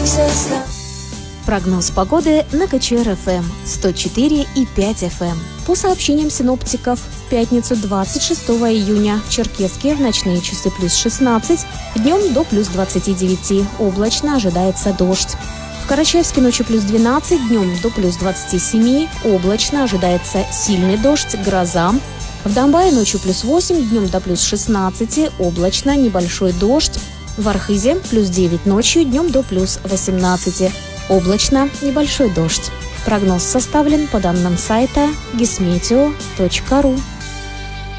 Прогноз погоды на КЧР-ФМ 104,5 FM. По сообщениям синоптиков, в пятницу 26 июня в Черкесске в ночные часы плюс 16, днем до плюс 29, облачно ожидается дождь. В Карачаевске ночью плюс 12, днем до плюс 27, облачно ожидается сильный дождь, гроза. В Домбае ночью плюс 8, днем до плюс 16, облачно, небольшой дождь. В Архизе плюс 9 ночью, днем до плюс 18. Облачно, небольшой дождь. Прогноз составлен по данным сайта gismeteo.ru.